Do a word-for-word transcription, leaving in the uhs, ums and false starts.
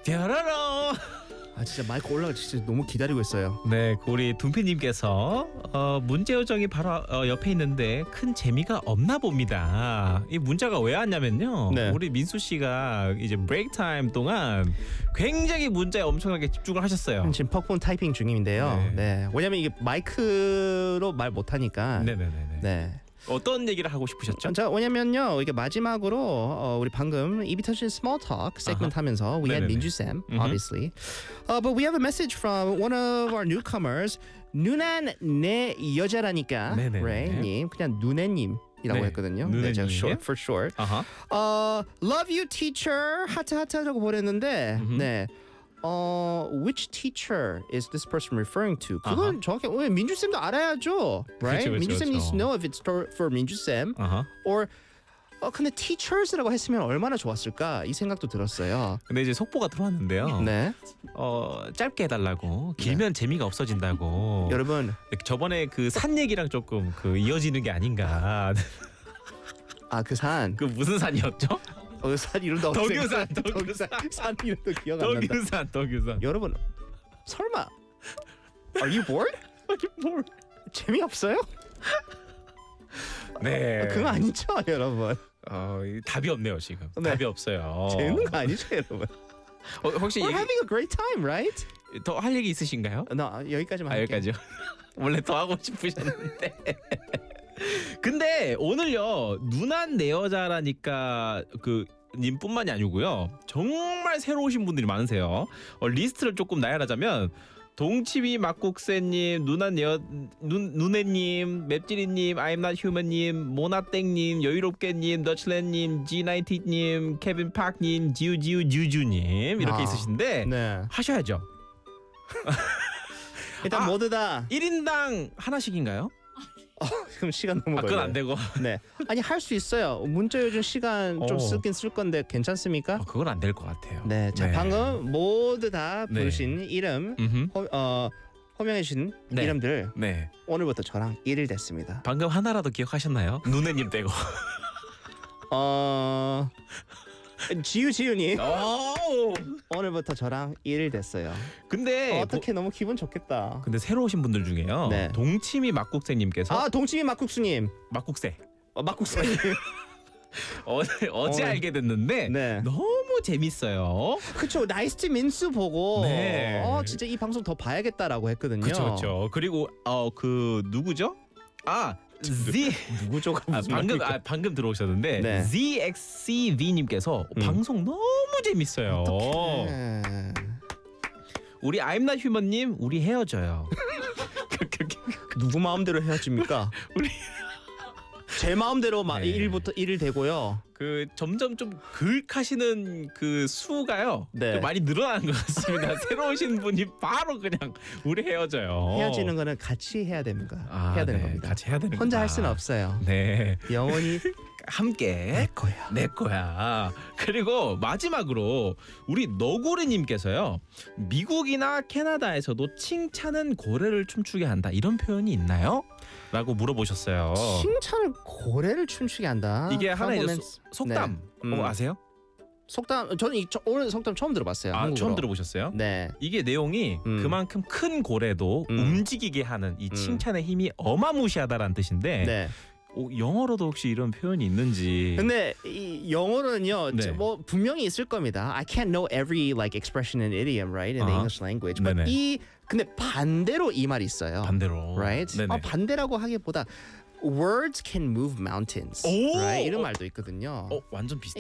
뾰로롱. 아 진짜 마이크 올라가 진짜 너무 기다리고 있어요. 네, 우리 둠피님께서 어, 문제 요정이 바로 어, 옆에 있는데 큰 재미가 없나 봅니다. 이 문자가 왜 왔냐면요. 네. 우리 민수 씨가 이제 브레이크 타임 동안 굉장히 문자에 엄청나게 집중을 하셨어요. 지금 퍽폰 타이핑 중인데요. 네. 네. 왜냐면 이게 마이크로 말 못하니까. 네네네. 네. 어떤 얘기를 하고 싶으셨죠? 자, 왜냐면요 이게 마지막으로 어, 우리 방금 입이 터진 small talk segment 아하. 하면서 we had 네네네. 민주 Sam, 음흠. obviously, uh, but we have a message from one of our newcomers. 누난 내 여자라니까, 네네네. right? 님 그냥 누네님. 이라고 네, 했거든요. 누네님. 네, 제가 short for short. 아하. 어, love you teacher 하트 하트라고 보냈는데, 음흠. 네. 어, which teacher is this person referring to? 그건 아하. 정확히 왜 민주 쌤도 알아야죠, right? 그쵸, 그쵸, 민주 쌤 그쵸. needs to know if it's for, for 민주 쌤, 아하. or 어 근데 teachers라고 했으면 얼마나 좋았을까 이 생각도 들었어요. 근데 이제 속보가 들어왔는데요. 네, 어, 짧게 해달라고. 길면 재미가 없어진다고. 여러분, 저번에 그 산 얘기랑 조금 그 이어지는 게 아닌가. 아 그 산, 그 무슨 산이었죠? 어, 산 이름도 없어요. 덕유산, 덕유산. 산 이름도 기억 안 난다. 덕유산, 덕유산. 여러분, 설마 Are you bored? 뭘? 재미없어요? 네. 그거 아니죠, 여러분. 어, 이 답이 없네요 지금. 네. 답이 없어요. 재밌는 거 아니죠, 여러분. 어, 혹시 We're having a great time, right? 더 할 얘기 있으신가요? 나 여기까지만 아 할게요. 여기까지요. 원래 더 하고 싶으셨는데. 근데 오늘요 누난 내 여자라니까 그 님뿐만이 아니고요 정말 새로 오신 분들이 많으세요. 어, 리스트를 조금 나열하자면 동치미 막국새님, 누난 내여 눈 누네님, 맵찔이님, I'm not human님, 모나땡님, 여유롭게님, 너чл랜님, 지나이티님, 케빈 팍님, 지우지우 주주님 이렇게 아, 있으신데 네. 하셔야죠. 일단 아, 모두 다 일 인당 하나씩인가요? 그럼 시간 너무 아, 걸려요. 그건 안 되고. 네. 아니 할 수 있어요. 문자 요즘 시간 좀 어. 쓰긴 쓸 건데 괜찮습니까? 아, 그건 안 될 것 같아요. 네. 자, 네. 방금 모두 다 네. 부르신 이름 음흠. 호, 어, 호명해 주신 네. 이름들 네. 오늘부터 저랑 일일 됐습니다. 방금 하나라도 기억하셨나요? 누네님 떼고. 어 지유 지유님 오. 오늘부터 저랑 일일 됐어요. 근데 어, 어떻게 너무 기분 좋겠다. 근데 새로 오신 분들 중에요. 네. 동치미 막국새님께서 아 동치미 막국수님, 막국새 어, 막국수님. 어, 어제 어. 알게 됐는데 네. 너무 재밌어요. 그쵸. 나이스티 민수 보고 네. 어 진짜 이 방송 더 봐야겠다라고 했거든요. 그렇죠, 그렇죠. 그리고 어 그 누구죠? 아 Z 누구죠가 아, 무슨 방금 말입니까? 아, 방금 들어오셨는데 네. 지엑스씨브이님께서 음. 방송 너무 재밌어요. 네. 우리 I'm not human님 우리 헤어져요. 누구 마음대로 헤어집니까? 우리 제 마음대로 막 네. 일부터 일일 되고요. 그 점점 좀 긁하시는 그 수가요. 네. 좀 많이 늘어나는 것 같습니다. 새로 오신 분이 바로 그냥 우리 헤어져요. 헤어지는 거는 같이 해야 됩니다. 아, 해야 되는 네. 겁니다. 같이 해야 되는 혼자 거다. 할 수는 없어요. 네, 영원히 함께 내 거야. 내 거야. 그리고 마지막으로 우리 너구리님께서요. 미국이나 캐나다에서도 칭찬은 고래를 춤추게 한다. 이런 표현이 있나요? 라고 물어보셨어요. 칭찬을 고래를 춤추게 한다. 이게 하나의 컴플리멘트. 소- 속담 네. 음. 어, 아세요? 속담 저는 이, 저, 오늘 속담 처음 들어봤어요. 아, 한국어로. 처음 들어보셨어요? 네. 이게 내용이 음. 그만큼 큰 고래도 음. 움직이게 하는 이 칭찬의 힘이 어마무시하다라는 뜻인데 네. 어, 영어로도 혹시 이런 표현이 있는지. 근데 이 영어로는요, 네. 뭐 분명히 있을 겁니다. I can't know every like expression and idiom, right, in the 아하. English language. But 네네. 이 근데 반대로 이 말이 있어요. 반대로. right? 네네. 아, 반대라고 하기보다 words can move mountains. 오! right? 이런 말도 있거든요. 어, 완전 비슷해요.